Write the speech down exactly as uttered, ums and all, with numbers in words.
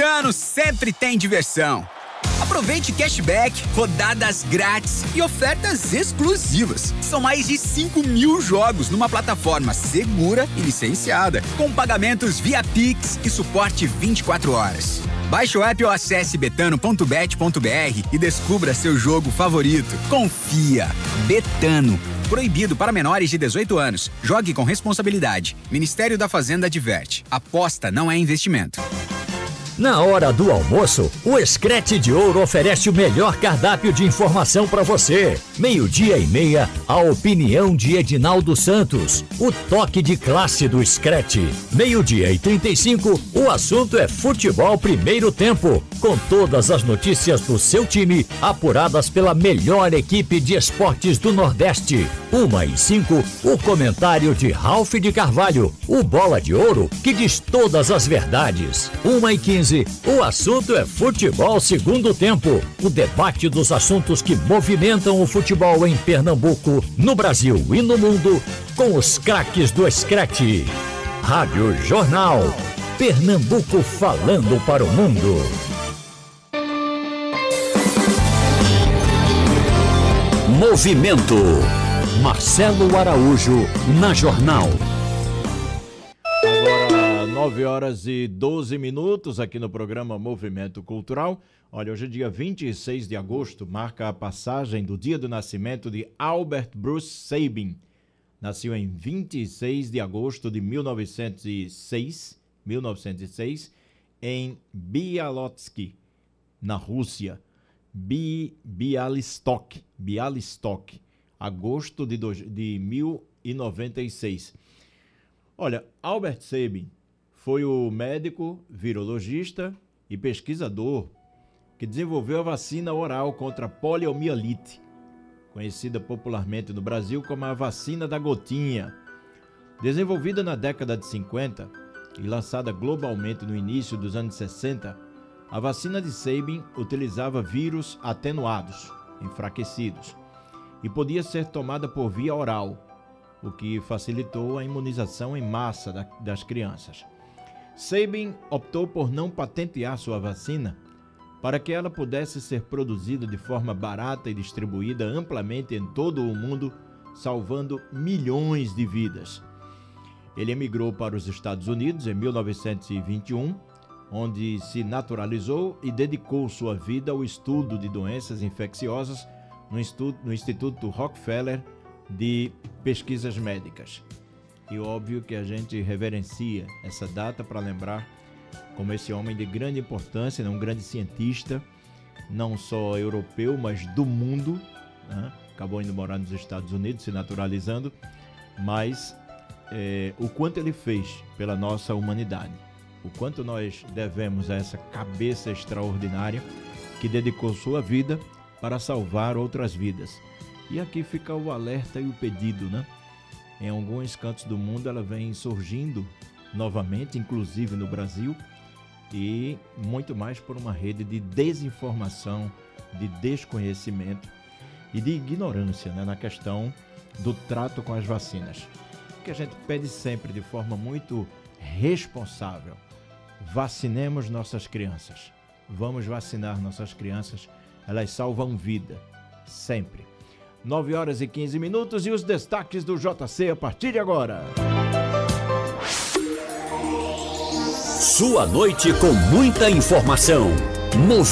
Betano sempre tem diversão. Aproveite cashback, rodadas grátis e ofertas exclusivas. São mais de cinco mil jogos numa plataforma segura e licenciada, com pagamentos via Pix e suporte vinte e quatro horas. Baixe o app ou acesse betano ponto bet ponto br e descubra seu jogo favorito. Confia. Betano. Proibido para menores de dezoito anos. Jogue com responsabilidade. Ministério da Fazenda adverte. Aposta não é investimento. Na hora do almoço, o Screte de Ouro oferece o melhor cardápio de informação para você. Meio-dia e meia, a opinião de Edinaldo Santos. O toque de classe do Screte. Meio-dia e trinta e cinco, o assunto é futebol primeiro tempo. Com todas as notícias do seu time, apuradas pela melhor equipe de esportes do Nordeste. Uma e cinco, o comentário de Ralph de Carvalho. O Bola de Ouro, que diz todas as verdades. Uma e quinze, o assunto é futebol segundo tempo. O debate dos assuntos que movimentam o futebol em Pernambuco, no Brasil e no mundo, com os craques do Screte. Rádio Jornal. Pernambuco falando para o mundo. Movimento. Marcelo Araújo, na Jornal. Agora, nove horas e doze minutos aqui no programa Movimento Cultural. Olha, hoje é dia vinte e seis de agosto, marca a passagem do dia do nascimento de Albert Bruce Sabin. Nasceu em vinte e seis de agosto de mil novecentos e seis, mil novecentos e seis, em Bialystok, na Rússia. Bi, Bialystok, Bialystok, agosto de, do, de mil e noventa e seis. Olha, Albert Sabin foi o médico, virologista e pesquisador que desenvolveu a vacina oral contra a poliomielite, conhecida popularmente no Brasil como a vacina da gotinha. Desenvolvida na década de cinquenta e lançada globalmente no início dos anos sessenta, a vacina de Sabin utilizava vírus atenuados, enfraquecidos, e podia ser tomada por via oral, o que facilitou a imunização em massa da, das crianças. Sabin optou por não patentear sua vacina para que ela pudesse ser produzida de forma barata e distribuída amplamente em todo o mundo, salvando milhões de vidas. Ele emigrou para os Estados Unidos em mil novecentos e vinte e um, onde se naturalizou e dedicou sua vida ao estudo de doenças infecciosas no Instituto, no Instituto Rockefeller de Pesquisas Médicas. E óbvio que a gente reverencia essa data para lembrar como esse homem de grande importância, um grande cientista, não só europeu, mas do mundo, né? Acabou indo morar nos Estados Unidos, se naturalizando, mas é, o quanto ele fez pela nossa humanidade, o quanto nós devemos a essa cabeça extraordinária que dedicou sua vida para salvar outras vidas. E aqui fica o alerta e o pedido, né? Em alguns cantos do mundo ela vem surgindo novamente, inclusive no Brasil, e muito mais por uma rede de desinformação, de desconhecimento e de ignorância, né, na questão do trato com as vacinas. O que a gente pede sempre de forma muito responsável: vacinemos nossas crianças. Vamos vacinar nossas crianças, elas salvam vida, sempre. nove horas e quinze minutos e os destaques do J C a partir de agora. Sua noite com muita informação.